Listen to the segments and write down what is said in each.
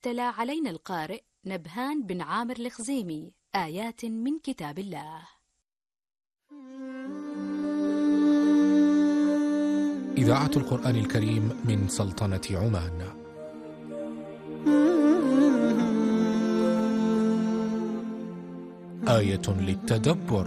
تلا علينا القارئ نبهان بن عامر الخزيمي آيات من كتاب الله. إذاعة القرآن الكريم من سلطنة عمان. آية للتدبر.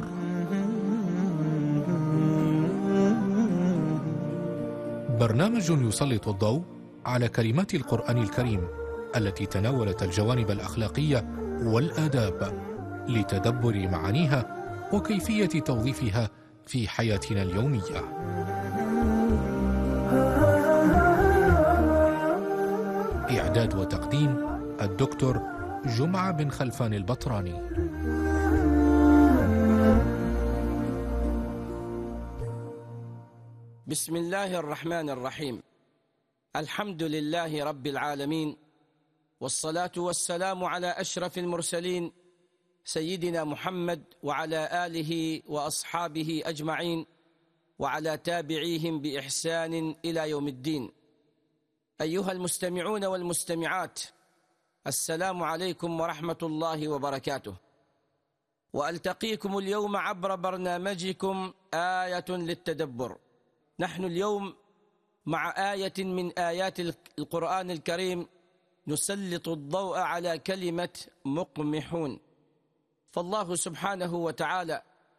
برنامج يسلط الضوء على كلمات القرآن الكريم التي تناولت الجوانب الأخلاقية والآداب لتدبر معانيها وكيفية توظيفها في حياتنا اليومية. إعداد وتقديم الدكتور جمعة بن خلفان البطراني. بسم الله الرحمن الرحيم. الحمد لله رب العالمين، والصلاة والسلام على أشرف المرسلين سيدنا محمد وعلى آله وأصحابه أجمعين وعلى تابعيهم بإحسان إلى يوم الدين. أيها المستمعون والمستمعات، السلام عليكم ورحمة الله وبركاته، وألتقيكم اليوم عبر برنامجكم آية للتدبر. نحن اليوم مع آية من آيات القرآن الكريم نسلط الضوء على كلمة مقمحون. فالله سبحانه وتعالى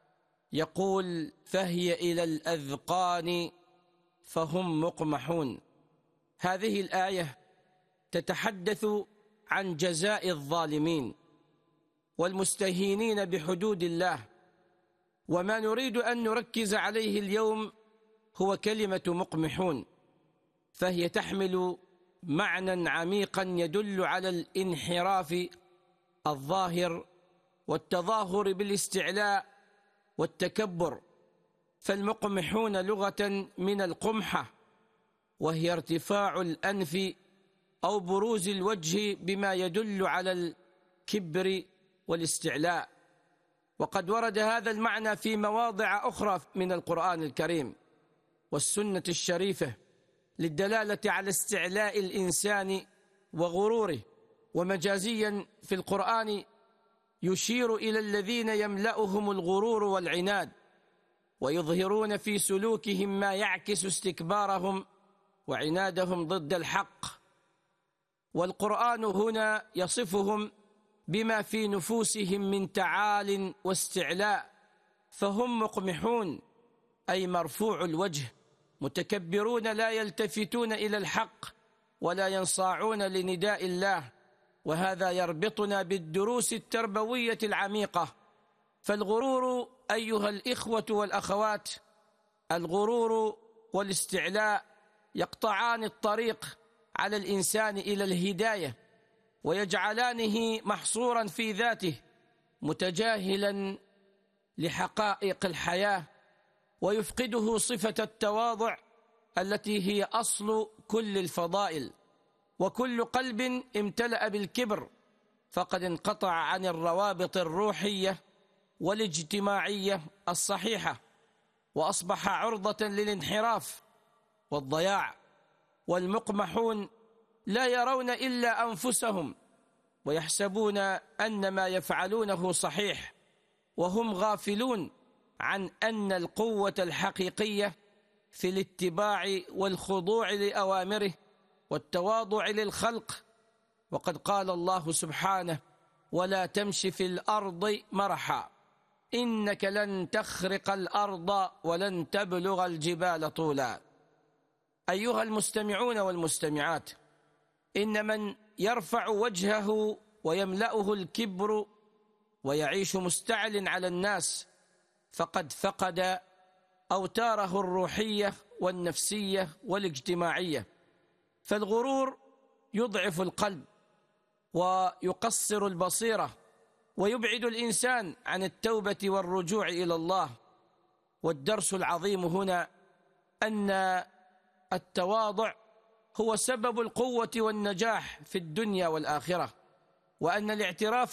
يقول: فهي إلى الأذقان فهم مقمحون. هذه الآية تتحدث عن جزاء الظالمين والمستهينين بحدود الله، وما نريد أن نركز عليه اليوم هو كلمة مقمحون، فهي تحمل معنى عميقا يدل على الانحراف الظاهر والتظاهر بالاستعلاء والتكبر. فالمقمحون لغة من القمحة، وهي ارتفاع الأنف أو بروز الوجه بما يدل على الكبر والاستعلاء. وقد ورد هذا المعنى في مواضع أخرى من القرآن الكريم والسنة الشريفة للدلالة على استعلاء الإنسان وغروره. ومجازيا في القرآن يشير إلى الذين يملأهم الغرور والعناد ويظهرون في سلوكهم ما يعكس استكبارهم وعنادهم ضد الحق. والقرآن هنا يصفهم بما في نفوسهم من تعال واستعلاء، فهم مقمحون أي مرفوع الوجه، متكبرون لا يلتفتون إلى الحق ولا ينصاعون لنداء الله. وهذا يربطنا بالدروس التربوية العميقة. فالغرور أيها الإخوة والأخوات، الغرور والاستعلاء يقطعان الطريق على الإنسان إلى الهداية، ويجعلانه محصورا في ذاته متجاهلا لحقائق الحياة، ويفقده صفة التواضع التي هي أصل كل الفضائل. وكل قلب امتلأ بالكبر فقد انقطع عن الروابط الروحية والاجتماعية الصحيحة، وأصبح عرضة للانحراف والضياع. والمقمحون لا يرون إلا أنفسهم ويحسبون أن ما يفعلونه صحيح، وهم غافلون عن أن القوة الحقيقية في الاتباع والخضوع لأوامره والتواضع للخلق. وقد قال الله سبحانه: ولا تمش في الأرض مرحا إنك لن تخرق الأرض ولن تبلغ الجبال طولا. أيها المستمعون والمستمعات، إن من يرفع وجهه ويملأه الكبر ويعيش مستعل على الناس فقد فقد أوتاره الروحية والنفسية والاجتماعية. فالغرور يضعف القلب ويقصر البصيرة ويبعد الإنسان عن التوبة والرجوع إلى الله. والدرس العظيم هنا أن التواضع هو سبب القوة والنجاح في الدنيا والآخرة، وأن الاعتراف